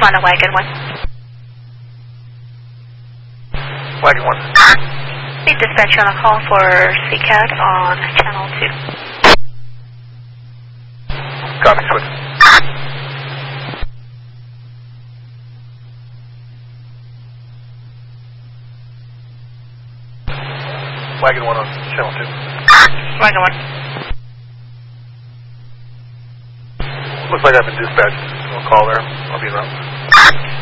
respond to Wagon 1. Wagon 1. Need dispatch on a call for CCAT on channel 2. Copy, switch. Wagon 1 on channel 2. Wagon 1. Looks like I've been dispatched. I'll call there. I'll be around.